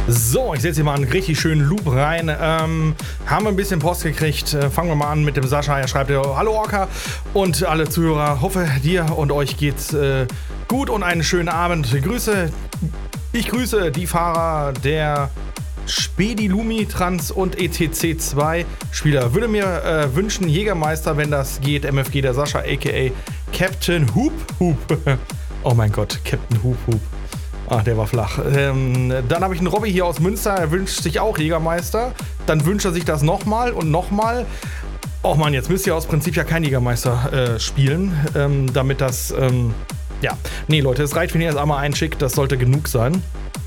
So, ich setze hier mal einen richtig schönen Loop rein. Haben wir ein bisschen Post gekriegt. Fangen wir mal an mit dem Sascha. Er schreibt: Hallo Orca und alle Zuhörer. Hoffe, dir und euch geht's gut und einen schönen Abend. Ich grüße die Fahrer der Spedi Lumi Trans und ETC2 Spieler. Würde mir wünschen, Jägermeister, wenn das geht. MFG der Sascha, a.k.a. Captain Hoop Hoop. Oh mein Gott, Captain Hoop Hoop. Ah, der war flach. Dann habe ich einen Robby hier aus Münster. Er wünscht sich auch Jägermeister. Dann wünscht er sich das nochmal und nochmal. Oh Mann, jetzt müsst ihr aus Prinzip ja kein Jägermeister spielen, damit das... ja, nee Leute, es reicht, wenn ihr erst einmal einschickt. Das sollte genug sein.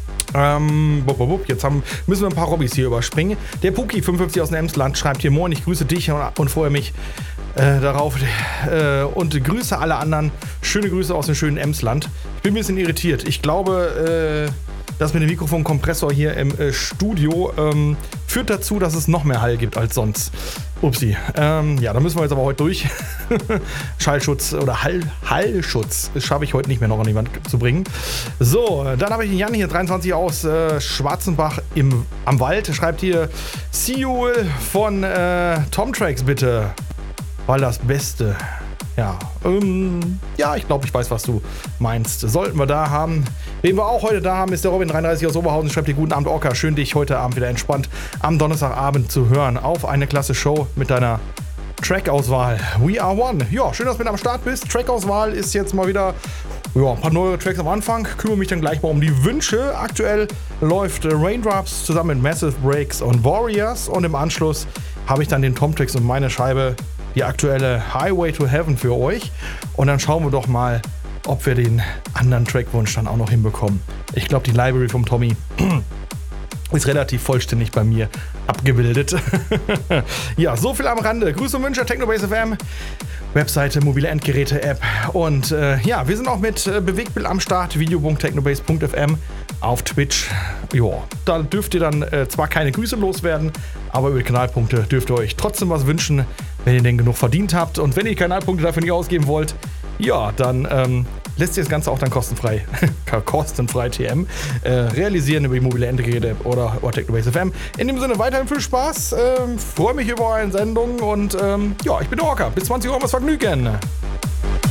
Jetzt müssen wir ein paar Robbys hier überspringen. Der Puki 55 aus dem Emsland schreibt hier: Moin, ich grüße dich und freue mich darauf und grüße alle anderen. Schöne Grüße aus dem schönen Emsland. Ich bin ein bisschen irritiert. Ich glaube, das mit dem Mikrofonkompressor hier im Studio führt dazu, dass es noch mehr Hall gibt als sonst. Upsi. Ja, da müssen wir jetzt aber heute durch. Schallschutz oder Hallschutz schaffe ich heute nicht mehr noch an die Wand zu bringen. So, dann habe ich den Jan hier, 23 aus Schwarzenbach am Wald. Schreibt hier: See you von Tom Tracks bitte. Weil das Beste. Ja, ja, ich glaube, ich weiß, was du meinst. Sollten wir da haben. Wen wir auch heute da haben, ist der Robin 33 aus Oberhausen. Schreibt dir: Guten Abend, Orca. Schön, dich heute Abend wieder entspannt am Donnerstagabend zu hören. Auf eine klasse Show mit deiner Track-Auswahl. We are one. Ja, schön, dass du mit am Start bist. Track-Auswahl ist jetzt mal wieder ein paar neue Tracks am Anfang. Kümmere mich dann gleich mal um die Wünsche. Aktuell läuft Raindrops zusammen mit Massive Breaks und Warriors. Und im Anschluss habe ich dann den Tom Tracks und meine Scheibe, die aktuelle Highway to Heaven für euch. Und dann schauen wir doch mal, ob wir den anderen Trackwunsch dann auch noch hinbekommen. Ich glaube, die Library vom Tommy ist relativ vollständig bei mir abgebildet. Ja, so viel am Rande. Grüße und Wünsche, Technobase FM, Webseite, mobile Endgeräte-App. Und ja, wir sind auch mit Bewegtbild am Start, video.technobase.fm auf Twitch. Ja, da dürft ihr dann zwar keine Grüße loswerden, aber über die Kanalpunkte dürft ihr euch trotzdem was wünschen, wenn ihr denn genug verdient habt. Und wenn ihr die Kanalpunkte dafür nicht ausgeben wollt, ja, dann lässt ihr das Ganze auch dann kostenfrei TM realisieren über die mobile Endgeräte oder Technobase FM. In dem Sinne weiterhin viel Spaß, freue mich über eure Sendungen und ja, ich bin der Orca. Bis 20 Uhr was Vergnügen.